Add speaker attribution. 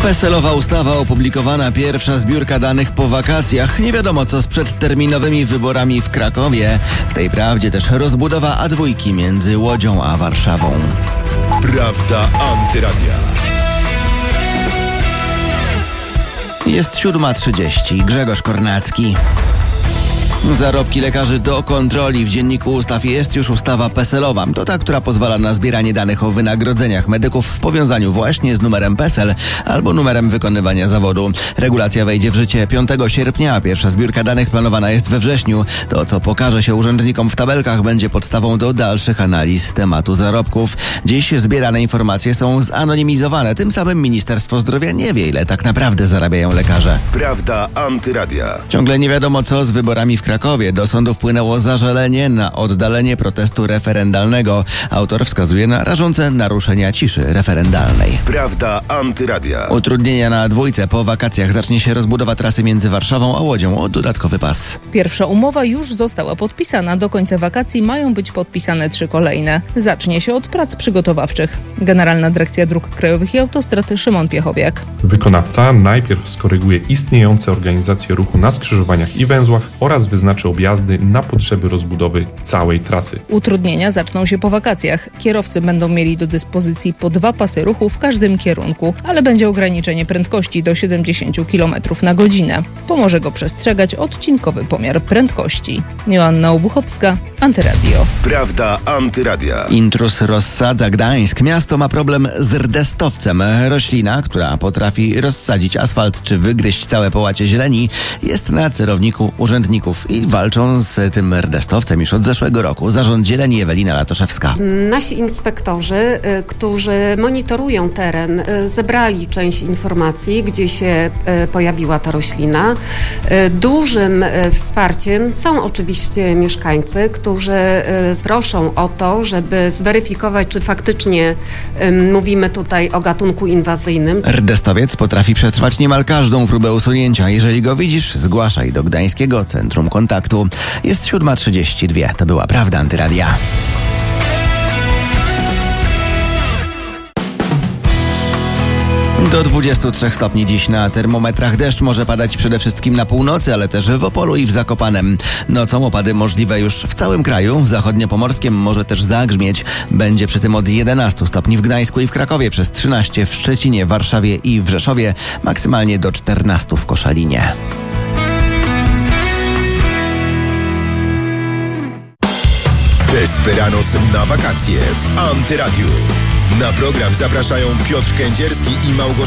Speaker 1: PESEL-owa ustawa opublikowana, pierwsza zbiórka danych po wakacjach. Nie wiadomo co z przedterminowymi wyborami w Krakowie. W tej prawdzie też rozbudowa A2 między Łodzią a Warszawą.
Speaker 2: Prawda Antyradia.
Speaker 1: Jest 7:30. Grzegorz Kornacki. Zarobki lekarzy do kontroli. W Dzienniku Ustaw jest już ustawa PESEL-owa. To ta, która pozwala na zbieranie danych o wynagrodzeniach medyków w powiązaniu właśnie z numerem PESEL albo numerem wykonywania zawodu. Regulacja wejdzie w życie 5 sierpnia, a pierwsza zbiórka danych planowana jest we wrześniu. To, co pokaże się urzędnikom w tabelkach, będzie podstawą do dalszych analiz tematu zarobków. Dziś zbierane informacje są zanonimizowane. Tym samym Ministerstwo Zdrowia nie wie, ile tak naprawdę zarabiają lekarze.
Speaker 2: Prawda Antyradia.
Speaker 1: Ciągle nie wiadomo co z wyborami w Krakowie. Do sądu wpłynęło zażalenie na oddalenie protestu referendalnego. Autor wskazuje na rażące naruszenia ciszy referendalnej.
Speaker 2: Prawda Antyradia.
Speaker 1: Utrudnienia na A2. Po wakacjach zacznie się rozbudowa trasy między Warszawą a Łodzią o dodatkowy pas.
Speaker 3: Pierwsza umowa już została podpisana. Do końca wakacji mają być podpisane 3 kolejne. Zacznie się od prac przygotowawczych. Generalna Dyrekcja Dróg Krajowych i Autostrad Szymon Piechowiak.
Speaker 4: Wykonawca najpierw skoryguje istniejące organizacje ruchu na skrzyżowaniach i węzłach oraz wyznaczy objazdy na potrzeby rozbudowy całej trasy.
Speaker 3: Utrudnienia zaczną się po wakacjach. Kierowcy będą mieli do dyspozycji po 2 pasy ruchu w każdym kierunku, ale będzie ograniczenie prędkości do 70 km na godzinę. Pomoże go przestrzegać odcinkowy pomiar prędkości. Joanna Obuchowska, Antyradio.
Speaker 2: Prawda Antyradia.
Speaker 1: Intruz rozsadza Gdańsk. Miasto ma problem z rdestowcem. Roślina, która potrafi rozsadzić asfalt czy wygryźć całe połacie zieleni, jest na celowniku urzędników i walczą z tym rdestowcem już od zeszłego roku. Zarząd Zieleni Ewelina Latoszewska.
Speaker 5: Nasi inspektorzy, którzy monitorują teren, zebrali część informacji, gdzie się pojawiła ta roślina. Dużym wsparciem są oczywiście mieszkańcy, którzy proszą o to, żeby zweryfikować, czy faktycznie mówimy tutaj o gatunku inwazyjnym.
Speaker 1: Rdestowiec potrafi przetrwać niemal każdą próbę usunięcia. Jeżeli go widzisz, zgłaszaj do Gdańskiego Centrum Kontaktu. Jest 7:32. To była Prawda Antyradia. Do 23 stopni dziś na termometrach. Deszcz może padać przede wszystkim na północy, ale też w Opolu i w Zakopanem. Nocą opady możliwe już w całym kraju. W zachodniopomorskim może też zagrzmieć. Będzie przy tym od 11 stopni w Gdańsku i w Krakowie, przez 13 w Szczecinie, Warszawie i w Rzeszowie, maksymalnie do 14 w Koszalinie.
Speaker 2: Desperados na wakacje w Antyradiu. Na program zapraszają Piotr Kędzierski i Małgorzata